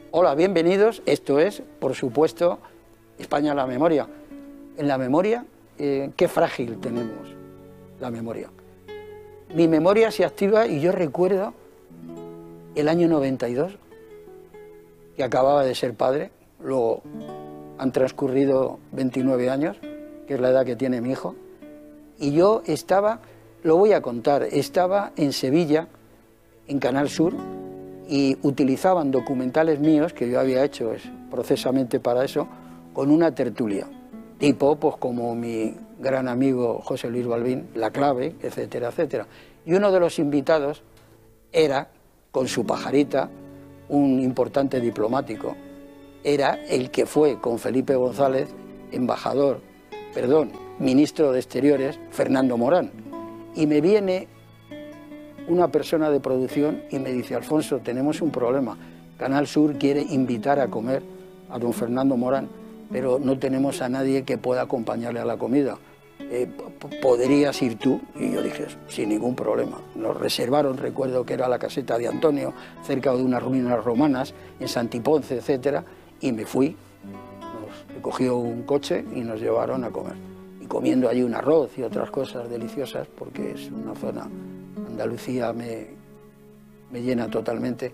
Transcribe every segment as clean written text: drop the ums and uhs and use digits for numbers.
Hola, bienvenidos. Esto es, por supuesto, España en la memoria. En la memoria, qué frágil tenemos la memoria. Mi memoria se activa y yo recuerdo el año 92, que acababa de ser padre. Luego han transcurrido 29 años, que es la edad que tiene mi hijo. Y yo estaba, lo voy a contar, estaba en Sevilla, en Canal Sur, y utilizaban documentales míos, que yo había hecho procesamente para eso, con una tertulia, tipo pues como mi gran amigo José Luis Balbín, La Clave, etcétera, etcétera. Y uno de los invitados era, con su pajarita, un importante diplomático. Era el que fue con Felipe González, ministro de Exteriores, Fernando Morán. Y me viene una persona de producción y me dice: Alfonso, tenemos un problema. Canal Sur quiere invitar a comer a don Fernando Morán, pero no tenemos a nadie que pueda acompañarle a la comida. ¿Podrías ir tú? Y yo dije, sin ningún problema. Nos reservaron, recuerdo que era la caseta de Antonio, cerca de unas ruinas romanas, en Santiponce, etcétera, y me fui. Nos cogió un coche y nos llevaron a comer. Y comiendo allí un arroz y otras cosas deliciosas, porque es una zona... Andalucía me llena totalmente.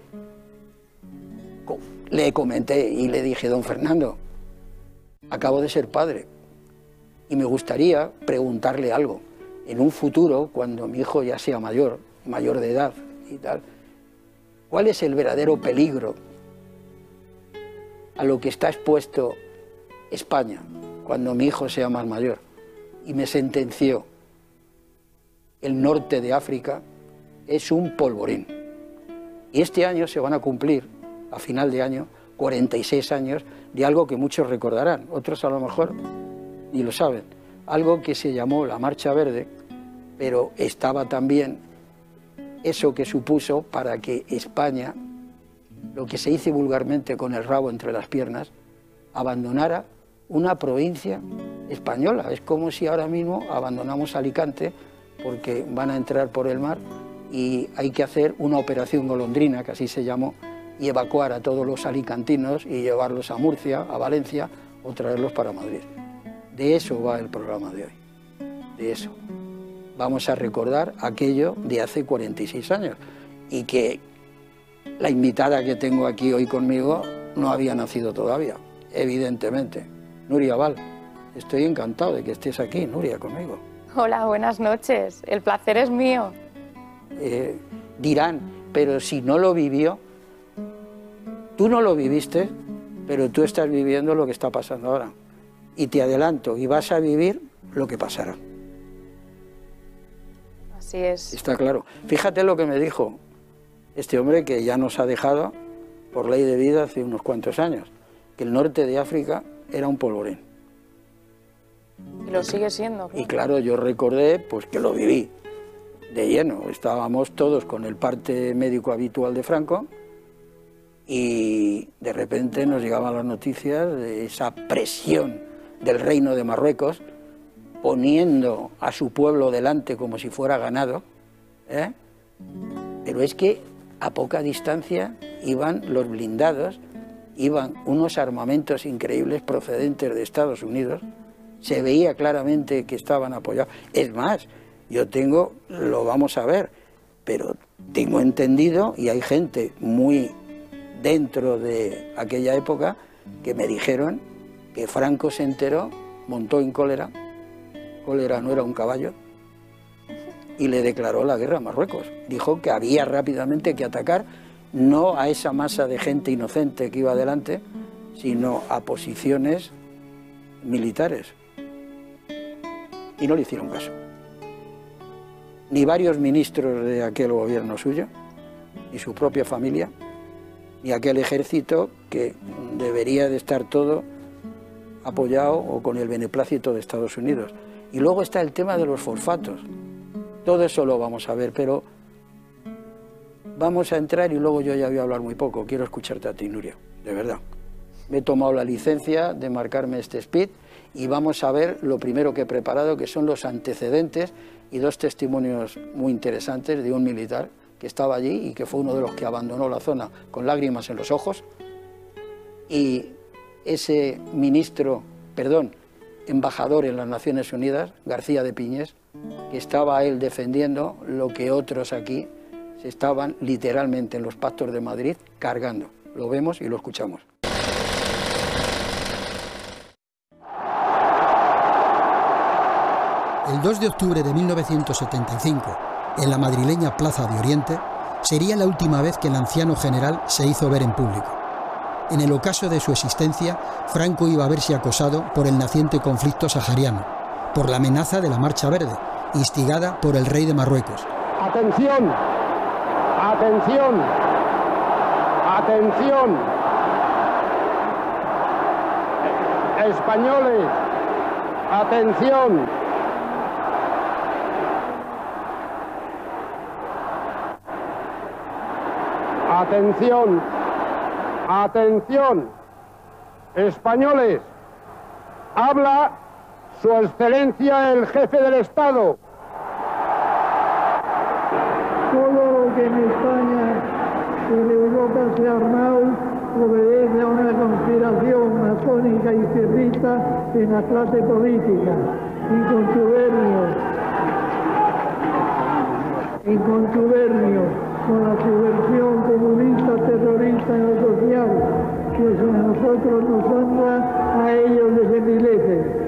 Le comenté y le dije: don Fernando, acabo de ser padre y me gustaría preguntarle algo. En un futuro, cuando mi hijo ya sea mayor de edad y tal, ¿cuál es el verdadero peligro a lo que está expuesto España cuando mi hijo sea más mayor? Y me sentenció: el norte de África es un polvorín. Y este año se van a cumplir, a final de año, 46 años de algo que muchos recordarán, otros a lo mejor ni lo saben, algo que se llamó la Marcha Verde, pero estaba también eso que supuso para que España, lo que se dice vulgarmente con el rabo entre las piernas, abandonara una provincia española. Es como si ahora mismo abandonamos Alicante porque van a entrar por el mar y hay que hacer una operación golondrina, que así se llamó, y evacuar a todos los alicantinos y llevarlos a Murcia, a Valencia, o traerlos para Madrid. De eso va el programa de hoy, de eso. Vamos a recordar aquello de hace 46 años y que la invitada que tengo aquí hoy conmigo no había nacido todavía, evidentemente. Nuria Val, estoy encantado de que estés aquí, Nuria, conmigo. Hola, buenas noches. El placer es mío. Dirán, pero si no lo vivió, tú no lo viviste, pero tú estás viviendo lo que está pasando ahora. Y te adelanto, y vas a vivir lo que pasará. Así es. Está claro. Fíjate lo que me dijo este hombre que ya nos ha dejado por ley de vida hace unos cuantos años, que el norte de África era un polvorín. Y lo sigue siendo. Y claro, yo recordé pues que lo viví de lleno. Estábamos todos con el parte médico habitual de Franco y de repente nos llegaban las noticias de esa presión del Reino de Marruecos poniendo a su pueblo delante como si fuera ganado, ¿eh? Pero es que a poca distancia iban los blindados, iban unos armamentos increíbles procedentes de Estados Unidos. Se veía claramente que estaban apoyados. Es más, yo tengo, lo vamos a ver, pero tengo entendido, y hay gente muy dentro de aquella época, que me dijeron que Franco se enteró, montó en cólera no era un caballo, y le declaró la guerra a Marruecos. Dijo que había rápidamente que atacar, no a esa masa de gente inocente que iba adelante, sino a posiciones militares. Y no le hicieron caso. Ni varios ministros de aquel gobierno suyo, ni su propia familia, ni aquel ejército que debería de estar todo apoyado o con el beneplácito de Estados Unidos. Y luego está el tema de los fosfatos. Todo eso lo vamos a ver, pero vamos a entrar y luego yo ya voy a hablar muy poco. Quiero escucharte a ti, Nuria, de verdad. Me he tomado la licencia de marcarme este speed y vamos a ver lo primero que he preparado, que son los antecedentes y dos testimonios muy interesantes de un militar que estaba allí y que fue uno de los que abandonó la zona con lágrimas en los ojos y ese embajador en las Naciones Unidas, García de Piñés, que estaba él defendiendo lo que otros aquí se estaban literalmente en los pactos de Madrid cargando. Lo vemos y lo escuchamos. El 2 de octubre de 1975, en la madrileña Plaza de Oriente, sería la última vez que el anciano general se hizo ver en público. En el ocaso de su existencia, Franco iba a verse acosado por el naciente conflicto sahariano, por la amenaza de la Marcha Verde, instigada por el rey de Marruecos. ¡Atención! ¡Atención! ¡Atención! ¡Españoles! ¡Atención! ¡Atención! ¡Atención! ¡Españoles! Habla Su Excelencia el Jefe del Estado. Todo lo que en España y en Europa se ha armado obedece a una conspiración masónica y cierrita en la clase política, en contubernio con la subversión comunista terrorista en lo social, pues a nosotros nos honra, a ellos les envilece.